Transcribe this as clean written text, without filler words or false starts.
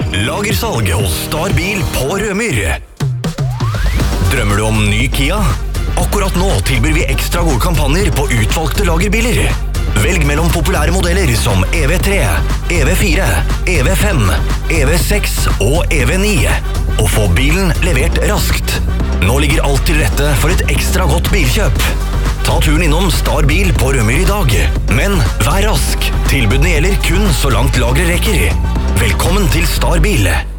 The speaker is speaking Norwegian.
Lagersalg hos Star Bil på Rømyr. Drømmer du om ny Kia? Akkurat nå tilbyr vi ekstra gode kampanjer på utvalgte lagerbiler. Velg mellom populære modeller som EV3, EV4, EV5, EV6 og EV9, og få bilen levert raskt. Nå ligger alt til rette for et ekstra godt bilkjøp. Ta turen innom Star Bil på Rømyr i dag, men vær rask. Tilbudene gjelder kun så langt lageret rekker. Velkommen til Star Bil.